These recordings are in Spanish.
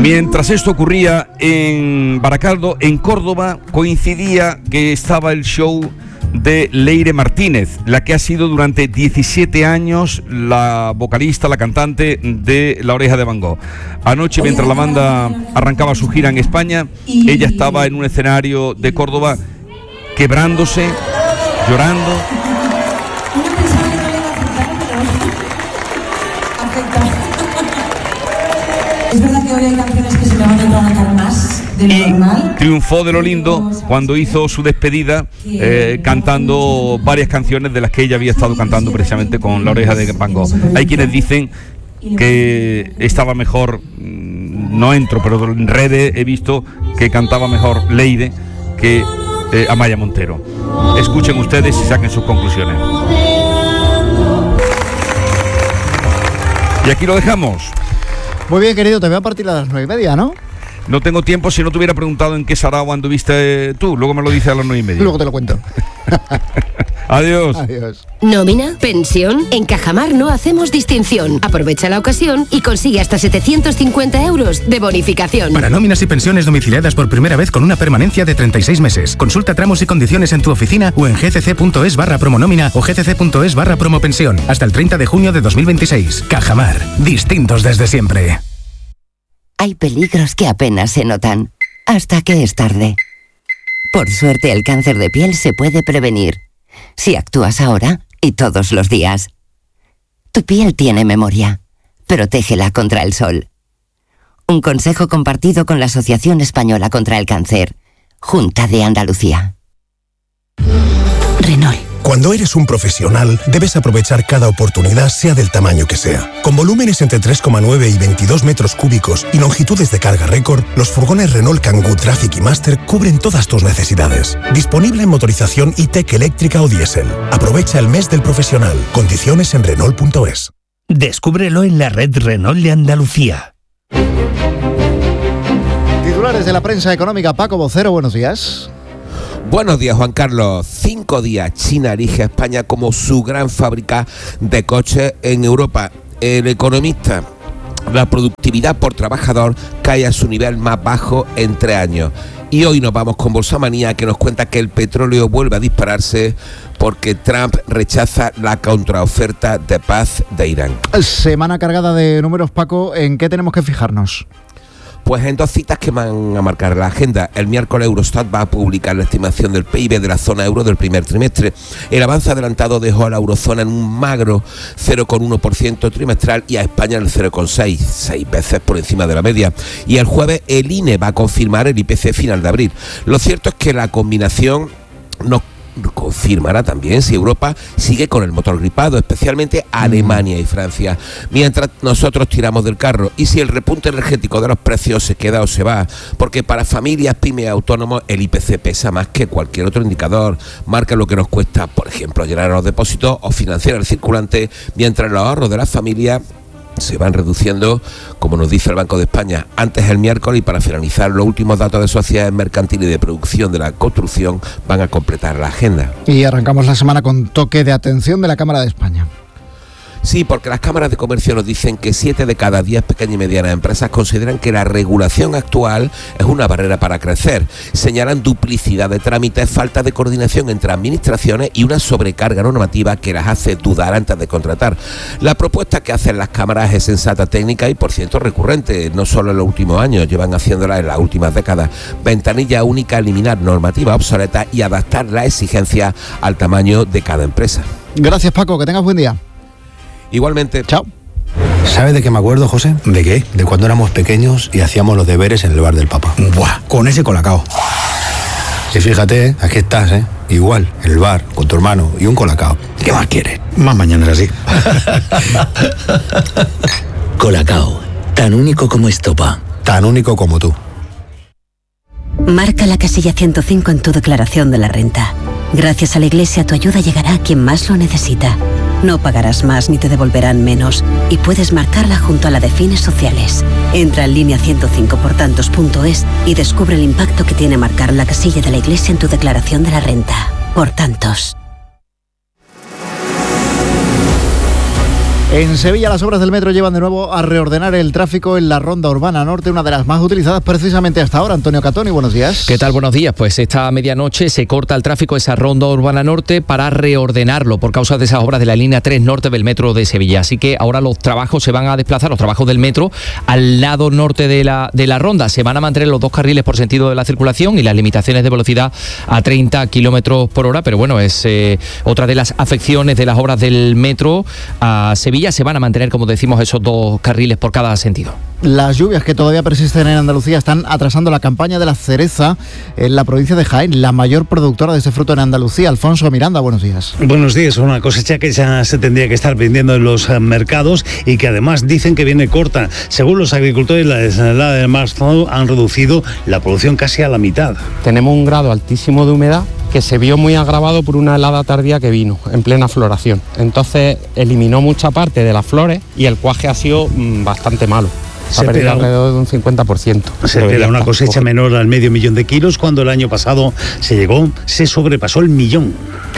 Mientras esto ocurría en Baracaldo, en Córdoba, coincidía que estaba el show de Leire Martínez, la que ha sido durante 17 años la vocalista, la cantante de La Oreja de Van Gogh. Anoche, mientras la banda arrancaba su gira en España, ella estaba en un escenario de Córdoba quebrándose, llorando. Es verdad que hoy hay canciones que se me van a trabajar más de lo normal. Triunfó de lo lindo cuando hizo su despedida cantando varias canciones de las que ella había estado cantando precisamente con La Oreja de Van Gogh. Hay quienes dicen que estaba mejor, no entro, pero en redes he visto que cantaba mejor Leire que Amaya Montero. Escuchen ustedes y saquen sus conclusiones. Y aquí lo dejamos. Muy bien, querido, te veo a partir de las 9:30, ¿no? No tengo tiempo, si no te hubiera preguntado en qué sarao anduviste tú. Luego me lo dices a las 9:30. Luego te lo cuento. Adiós. Adiós. ¿Nómina? ¿Pensión? En Cajamar no hacemos distinción. Aprovecha la ocasión y consigue hasta 750 euros de bonificación. Para nóminas y pensiones domiciliadas por primera vez con una permanencia de 36 meses. Consulta tramos y condiciones en tu oficina o en gcc.es/promonómina o gcc.es/promopensión. Hasta el 30 de junio de 2026. Cajamar. Distintos desde siempre. Hay peligros que apenas se notan, hasta que es tarde. Por suerte, el cáncer de piel se puede prevenir, si actúas ahora y todos los días. Tu piel tiene memoria. Protégela contra el sol. Un consejo compartido con la Asociación Española contra el Cáncer, Junta de Andalucía. Renault. Cuando eres un profesional, debes aprovechar cada oportunidad, sea del tamaño que sea. Con volúmenes entre 3,9 y 22 metros cúbicos y longitudes de carga récord, los furgones Renault Kangoo Traffic y Master cubren todas tus necesidades. Disponible en motorización e-Tech eléctrica o diésel. Aprovecha el mes del profesional. Condiciones en Renault.es. Descúbrelo en la red Renault de Andalucía. Titulares de la prensa económica. Paco Vocero, buenos días. Buenos días, Juan Carlos. 5 días, China elige a España como su gran fábrica de coches en Europa. El Economista: la productividad por trabajador cae a su nivel más bajo en 3 años. Y hoy nos vamos con Bolsamanía, que nos cuenta que el petróleo vuelve a dispararse porque Trump rechaza la contraoferta de paz de Irán. Semana cargada de números, Paco. ¿En qué tenemos que fijarnos? Pues en 2 citas que van a marcar la agenda. El miércoles Eurostat va a publicar la estimación del PIB de la zona euro del primer trimestre. El avance adelantado dejó a la eurozona en un magro 0,1% trimestral y a España en el 0,6%, 6 veces por encima de la media. Y el jueves el INE va a confirmar el IPC final de abril. Lo cierto es que la combinación nos confirmará también si Europa sigue con el motor gripado, especialmente Alemania y Francia, mientras nosotros tiramos del carro, y si el repunte energético de los precios se queda o se va, porque para familias, pymes y autónomos el IPC pesa más que cualquier otro indicador. Marca lo que nos cuesta, por ejemplo, llenar los depósitos o financiar el circulante, mientras los ahorros de las familias se van reduciendo, como nos dice el Banco de España. Antes, el miércoles, y para finalizar, los últimos datos de sociedades mercantiles y de producción de la construcción van a completar la agenda. Y arrancamos la semana con toque de atención de la Cámara de España. Sí, porque las cámaras de comercio nos dicen que 7 de cada 10 pequeñas y medianas empresas consideran que la regulación actual es una barrera para crecer. Señalan duplicidad de trámites, falta de coordinación entre administraciones y una sobrecarga normativa que las hace dudar antes de contratar. La propuesta que hacen las cámaras es sensata, técnica y, por cierto, recurrente. No solo en los últimos años, llevan haciéndola en las últimas décadas. Ventanilla única, eliminar normativa obsoleta y adaptar la exigencia al tamaño de cada empresa. Gracias, Paco, que tengas buen día. Igualmente. Chao. ¿Sabes de qué me acuerdo, José? ¿De qué? De cuando éramos pequeños y hacíamos los deberes en el bar del Papa. Buah, con ese colacao. Y fíjate, aquí estás, igual, en el bar, con tu hermano y un colacao. ¿Qué más quieres? Más mañanas así. Colacao, tan único como estopa. Tan único como tú. Marca la casilla 105 en tu declaración de la renta. Gracias a la Iglesia, tu ayuda llegará a quien más lo necesita. No pagarás más ni te devolverán menos y puedes marcarla junto a la de fines sociales. Entra en línea 105portantos.es y descubre el impacto que tiene marcar la casilla de la Iglesia en tu declaración de la renta. Por tantos. En Sevilla las obras del metro llevan de nuevo a reordenar el tráfico en la Ronda Urbana Norte, una de las más utilizadas precisamente hasta ahora. Antonio Catoni, buenos días. ¿Qué tal? Buenos días. Pues esta medianoche se corta el tráfico esa Ronda Urbana Norte para reordenarlo por causa de esas obras de la línea 3 norte del metro de Sevilla. Así que ahora los trabajos se van a desplazar, los trabajos del metro, al lado norte de la ronda. Se van a mantener los 2 carriles por sentido de la circulación y las limitaciones de velocidad a 30 kilómetros por hora. Pero bueno, es otra de las afecciones de las obras del metro a Sevilla. Se van a mantener, como decimos, esos 2 carriles por cada sentido. Las lluvias que todavía persisten en Andalucía están atrasando la campaña de la cereza en la provincia de Jaén, la mayor productora de este fruto en Andalucía. Alfonso Miranda, buenos días. Buenos días. Una cosecha que ya se tendría que estar vendiendo en los mercados y que además dicen que viene corta. Según los agricultores, la desalada de marzo han reducido la producción casi a la mitad. Tenemos un grado altísimo de humedad que se vio muy agravado por una helada tardía que vino en plena floración. Entonces eliminó mucha parte de las flores y el cuaje ha sido bastante malo. Se ha perdido alrededor de un 50%. Se espera una cosecha menor al 500.000 de kilos cuando el año pasado se sobrepasó el 1.000.000.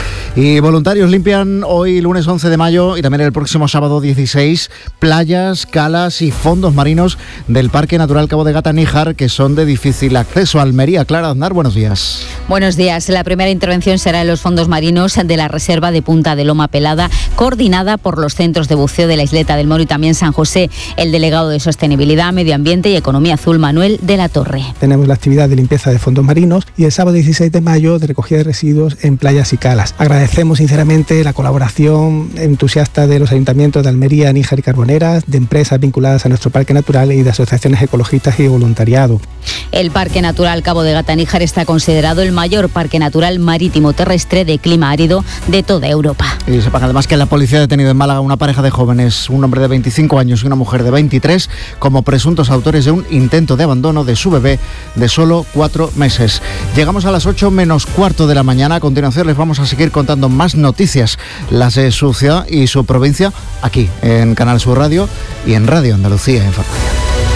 Y voluntarios limpian hoy, lunes 11 de mayo, y también el próximo sábado 16, playas, calas y fondos marinos del Parque Natural Cabo de Gata-Níjar, que son de difícil acceso. Almería, Clara Aznar, buenos días. Buenos días. La primera intervención será en los fondos marinos de la Reserva de Punta de Loma Pelada, coordinada por los centros de buceo de la Isleta del Moro y también San José. El delegado de Sostenibilidad, Medio Ambiente y Economía Azul, Manuel de la Torre. Tenemos la actividad de limpieza de fondos marinos y el sábado 16 de mayo de recogida de residuos en playas y calas. Agradecemos sinceramente la colaboración entusiasta de los ayuntamientos de Almería, Níjar y Carboneras, de empresas vinculadas a nuestro parque natural y de asociaciones ecologistas y voluntariado. El Parque Natural Cabo de Gata-Níjar está considerado el mayor parque natural marítimo terrestre de clima árido de toda Europa. Y sepan además que la policía ha detenido en Málaga una pareja de jóvenes, un hombre de 25 años y una mujer de 23, como presuntos autores de un intento de abandono de su bebé de solo 4 meses. Llegamos a las 8 menos cuarto de la mañana. A continuación les vamos a seguir contando más noticias, las de su ciudad y su provincia, aquí en Canal Sur Radio y en Radio Andalucía Información.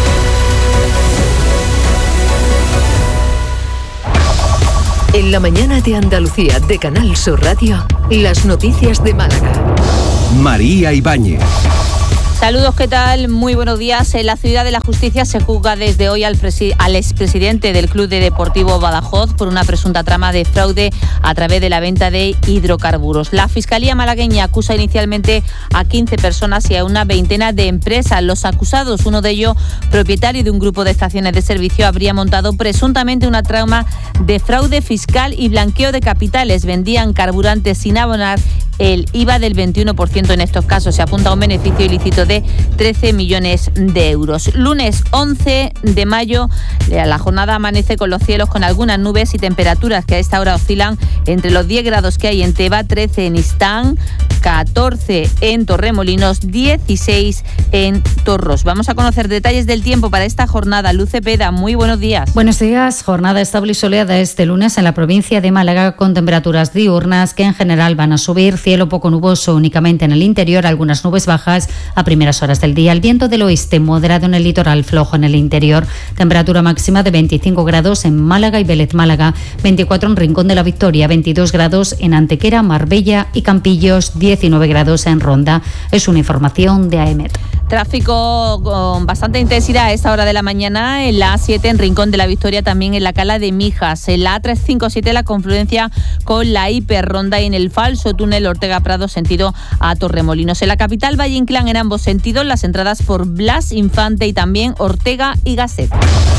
En la mañana de Andalucía de Canal Sur Radio, las noticias de Málaga. María Ibáñez. Saludos, ¿qué tal? Muy buenos días. En la Ciudad de la Justicia se juzga desde hoy al expresidente del Club de Deportivo Badajoz por una presunta trama de fraude a través de la venta de hidrocarburos. La Fiscalía malagueña acusa inicialmente a 15 personas y a una veintena de empresas. Los acusados, uno de ellos propietario de un grupo de estaciones de servicio, habría montado presuntamente una trama de fraude fiscal y blanqueo de capitales. Vendían carburantes sin abonar el IVA del 21% en estos casos. Se apunta a un beneficio ilícito de 13 millones de euros. Lunes 11 de mayo, la jornada amanece con los cielos con algunas nubes y temperaturas que a esta hora oscilan entre los 10 grados que hay en Teba, 13 en Istán, 14 en Torremolinos, 16 en Torros. Vamos a conocer detalles del tiempo para esta jornada. Luz Cepeda, muy buenos días. Buenos días. Jornada estable y soleada este lunes en la provincia de Málaga, con temperaturas diurnas que en general van a subir. Cielo poco nuboso únicamente en el interior, algunas nubes bajas a primeras horas del día. El viento del oeste moderado en el litoral, flojo en el interior. Temperatura máxima de 25 grados en Málaga y Vélez Málaga, 24 en Rincón de la Victoria, 22 grados en Antequera, Marbella y Campillos, 19 grados en Ronda. Es una información de AEMET. Tráfico con bastante intensidad a esta hora de la mañana en la A7 en Rincón de la Victoria, también en la Cala de Mijas, en la A357 la confluencia con la Hiperronda y en el falso túnel Ortega Prado sentido a Torremolinos. En la capital Valle Inclán en ambos sentidos, las entradas por Blas Infante y también Ortega y Gasset.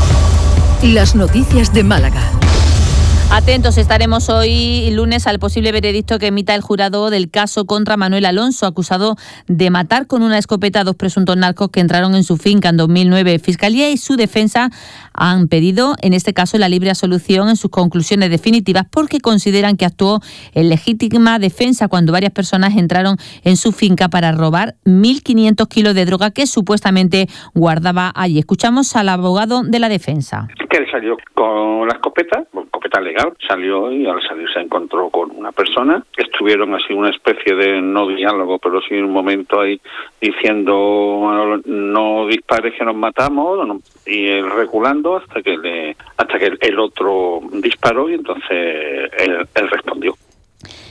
Las noticias de Málaga. Atentos estaremos hoy lunes al posible veredicto que emita el jurado del caso contra Manuel Alonso, acusado de matar con una escopeta a 2 presuntos narcos que entraron en su finca en 2009. Fiscalía y su defensa han pedido, en este caso, la libre absolución en sus conclusiones definitivas porque consideran que actuó en legítima defensa cuando varias personas entraron en su finca para robar 1.500 kilos de droga que supuestamente guardaba allí. Escuchamos al abogado de la defensa. Que él salió con la escopeta legal, salió y al salir se encontró con una persona. Estuvieron así una especie de no diálogo, pero sí un momento ahí diciendo no dispares que nos matamos, y él reculando hasta que el otro disparó y entonces él respondió.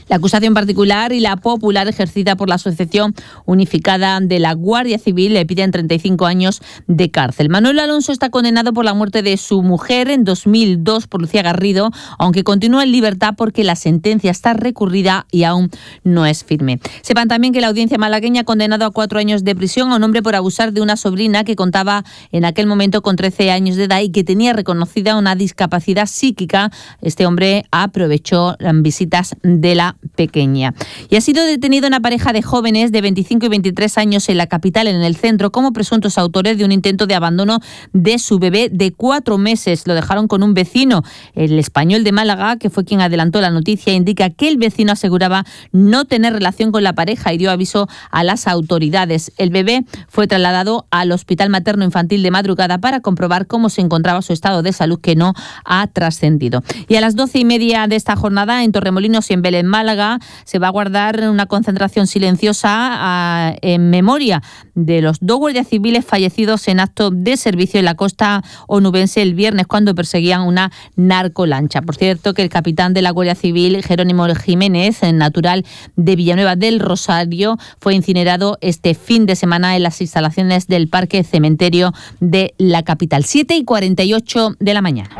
La acusación particular y la popular ejercida por la Asociación Unificada de la Guardia Civil le piden 35 años de cárcel. Manuel Alonso está condenado por la muerte de su mujer en 2002 por Lucía Garrido, aunque continúa en libertad porque la sentencia está recurrida y aún no es firme. Sepan también que la audiencia malagueña ha condenado a 4 años de prisión a un hombre por abusar de una sobrina que contaba en aquel momento con 13 años de edad y que tenía reconocida una discapacidad psíquica. Este hombre aprovechó las visitas de la pequeña. Y ha sido detenido una pareja de jóvenes de 25 y 23 años en la capital, en el centro, como presuntos autores de un intento de abandono de su bebé de 4 meses. Lo dejaron con un vecino. El Español de Málaga, que fue quien adelantó la noticia, indica que el vecino aseguraba no tener relación con la pareja y dio aviso a las autoridades. El bebé fue trasladado al Hospital Materno Infantil de madrugada para comprobar cómo se encontraba su estado de salud, que no ha trascendido. Y a las 12:30 de esta jornada, en Torremolinos y en Vélez, Málaga, se va a guardar una concentración silenciosa en memoria de los 2 guardias civiles fallecidos en acto de servicio en la costa onubense el viernes cuando perseguían una narcolancha. Por cierto, que el capitán de la Guardia Civil, Jerónimo Jiménez, natural de Villanueva del Rosario, fue incinerado este fin de semana en las instalaciones del Parque Cementerio de la capital. 7:48 de la mañana.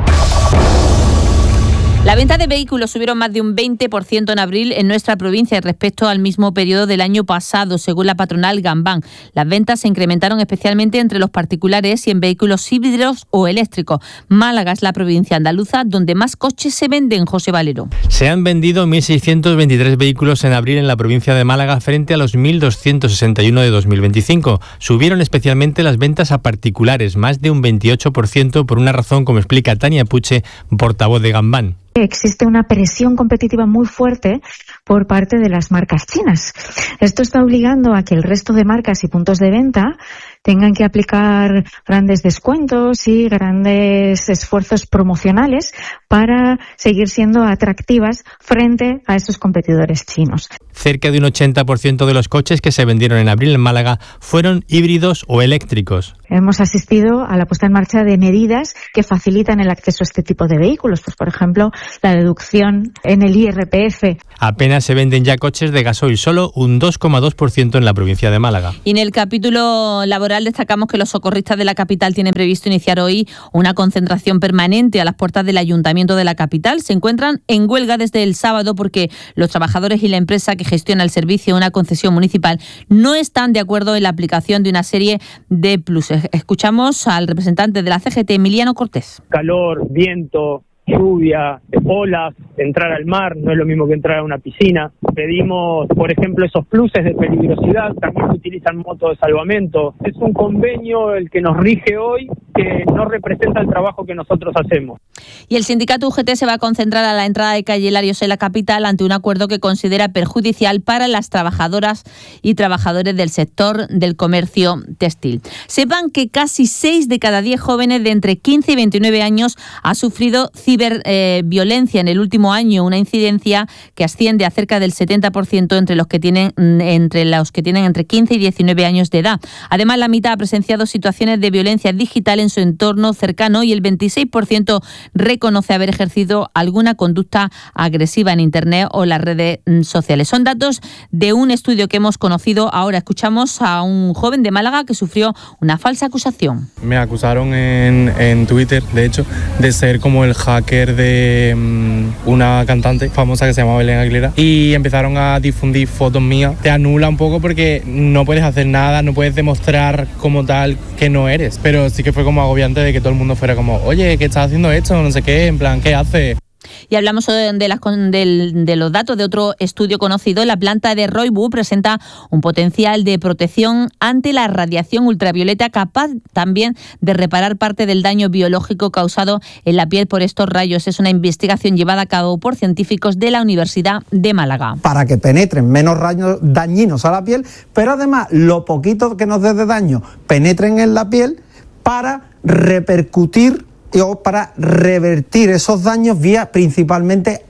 La venta de vehículos subieron más de un 20% en abril en nuestra provincia respecto al mismo periodo del año pasado, según la patronal Gambán. Las ventas se incrementaron especialmente entre los particulares y en vehículos híbridos o eléctricos. Málaga es la provincia andaluza donde más coches se venden, José Valero. Se han vendido 1.623 vehículos en abril en la provincia de Málaga frente a los 1.261 de 2025. Subieron especialmente las ventas a particulares, más de un 28%, por una razón, como explica Tania Puche, portavoz de Gambán. Existe una presión competitiva muy fuerte por parte de las marcas chinas. Esto está obligando a que el resto de marcas y puntos de venta tengan que aplicar grandes descuentos y grandes esfuerzos promocionales para seguir siendo atractivas frente a esos competidores chinos. Cerca de un 80% de los coches que se vendieron en abril en Málaga fueron híbridos o eléctricos. Hemos asistido a la puesta en marcha de medidas que facilitan el acceso a este tipo de vehículos, pues por ejemplo, la deducción en el IRPF. Apenas se venden ya coches de gasoil, solo un 2,2% en la provincia de Málaga. Y en el capítulo laboral destacamos que los socorristas de la capital tienen previsto iniciar hoy una concentración permanente a las puertas del Ayuntamiento de la capital. Se encuentran en huelga desde el sábado porque los trabajadores y la empresa que gestiona el servicio, una concesión municipal, no están de acuerdo en la aplicación de una serie de pluses. Escuchamos al representante de la CGT, Emiliano Cortés. Calor, viento, lluvia, olas, entrar al mar no es lo mismo que entrar a una piscina. Pedimos, por ejemplo, esos pluses de peligrosidad, también se utilizan motos de salvamento. Es un convenio el que nos rige hoy, que no representa el trabajo que nosotros hacemos. Y el sindicato UGT se va a concentrar a la entrada de calle Larios en la capital ante un acuerdo que considera perjudicial para las trabajadoras y trabajadores del sector del comercio textil. Sepan que casi 6 de cada 10 jóvenes de entre 15 y 29 años ha sufrido ciberviolencia en el último año, una incidencia que asciende a cerca del 70% entre los que tienen entre 15 y 19 años de edad. Además, la mitad ha presenciado situaciones de violencia digital en su entorno cercano y el 26% reconoce haber ejercido alguna conducta agresiva en Internet o las redes sociales. Son datos de un estudio que hemos conocido. Ahora escuchamos a un joven de Málaga que sufrió una falsa acusación. Me acusaron en Twitter, de hecho, de ser como el hacker de una cantante famosa que se llama Belén Aguilera, y empezaron a difundir fotos mías. Te anula un poco porque no puedes hacer nada, no puedes demostrar como tal que no eres, pero sí que fue como agobiante de que todo el mundo fuera como, oye, ¿qué estás haciendo esto? No sé qué, en plan, ¿qué haces? Y hablamos de los datos de otro estudio conocido. La planta de Roibu presenta un potencial de protección ante la radiación ultravioleta, capaz también de reparar parte del daño biológico causado en la piel por estos rayos. Es una investigación llevada a cabo por científicos de la Universidad de Málaga. Para que penetren menos rayos dañinos a la piel, pero además lo poquito que nos dé de daño penetren en la piel para repercutir o para revertir esos daños vía principalmente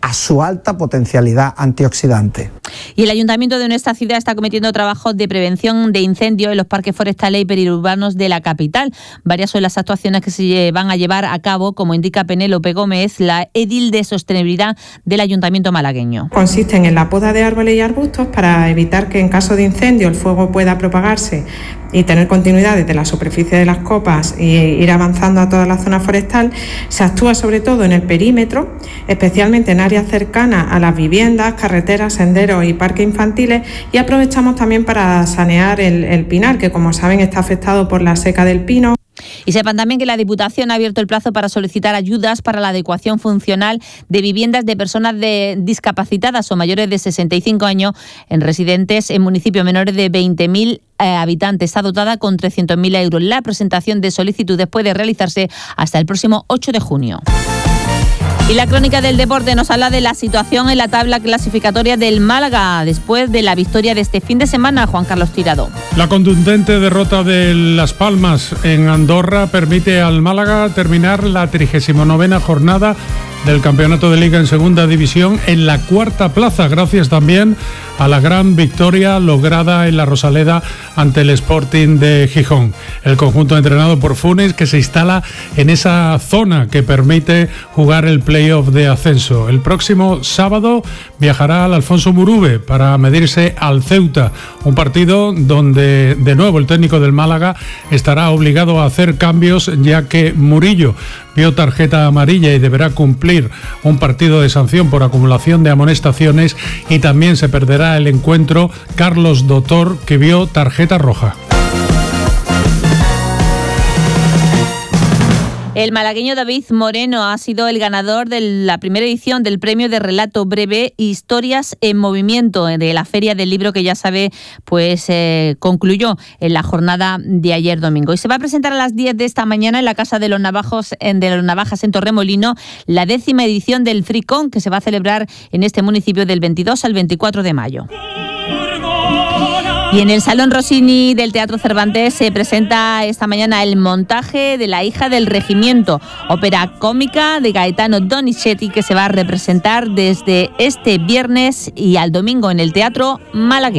a su alta potencialidad antioxidante. Y el Ayuntamiento de nuestra ciudad está cometiendo trabajos de prevención de incendios en los parques forestales y periurbanos de la capital. Varias son las actuaciones que se van a llevar a cabo, como indica Penélope Gómez, la edil de sostenibilidad del Ayuntamiento malagueño. Consisten en la poda de árboles y arbustos para evitar que en caso de incendio el fuego pueda propagarse y tener continuidad desde la superficie de las copas e ir avanzando a toda la zona forestal. Se actúa sobre todo en el perímetro, especialmente en áreas cercanas a las viviendas, carreteras, senderos y parques infantiles, y aprovechamos también para sanear el pinar, que como saben está afectado por la seca del pino. Y sepan también que la Diputación ha abierto el plazo para solicitar ayudas para la adecuación funcional de viviendas de personas discapacitadas o mayores de 65 años en residentes en municipios menores de 20.000 habitantes. Está dotada con 300.000 euros. La presentación de solicitudes puede realizarse hasta el próximo 8 de junio. Y la crónica del deporte nos habla de la situación en la tabla clasificatoria del Málaga después de la victoria de este fin de semana, Juan Carlos Tirado. La contundente derrota de Las Palmas en Andorra permite al Málaga terminar la 39ª jornada del Campeonato de Liga en Segunda División en la 4ª plaza, gracias también a la gran victoria lograda en la Rosaleda ante el Sporting de Gijón. El conjunto entrenado por Funes, que se instala en esa zona que permite jugar el playoff de ascenso. El próximo sábado viajará al Alfonso Murube para medirse al Ceuta, un partido donde de nuevo el técnico del Málaga estará obligado a hacer cambios, ya que Murillo vio tarjeta amarilla y deberá cumplir un partido de sanción por acumulación de amonestaciones, y también se perderá el encuentro Carlos Doctor, que vio tarjeta roja. El malagueño David Moreno ha sido el ganador de la primera edición del premio de relato breve Historias en Movimiento de la Feria del Libro, que ya sabe, pues concluyó en la jornada de ayer domingo. Y se va a presentar a las 10 de esta mañana en la Casa de los Navajas en Torremolino la 10ª edición del Fricón, que se va a celebrar en este municipio del 22 al 24 de mayo. Y en el Salón Rossini del Teatro Cervantes se presenta esta mañana el montaje de La hija del regimiento, ópera cómica de Gaetano Donizetti, que se va a representar desde este viernes y al domingo en el Teatro Malagueño.